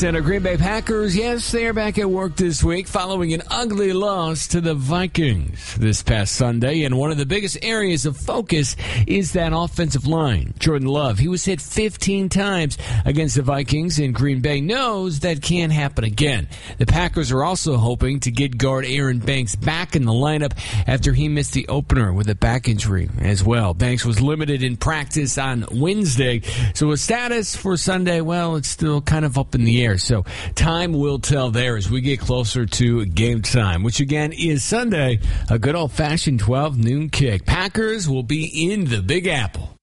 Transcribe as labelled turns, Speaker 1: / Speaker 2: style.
Speaker 1: Center. Green Bay Packers, yes, they are back at work this week following an ugly loss to the Vikings this past Sunday. And one of the biggest areas of focus is that offensive line. Jordan Love, he was hit 15 times against the Vikings, and Green Bay knows that can't happen again. The Packers are also hoping to get guard Aaron Banks back in the lineup after he missed the opener with a back injury as well. Banks was limited in practice on Wednesday, so his status for Sunday, well, it's still kind of up in the air. So time will tell there as we get closer to game time, which again is Sunday, a good old-fashioned 12 noon kick. Packers will be in the Big Apple.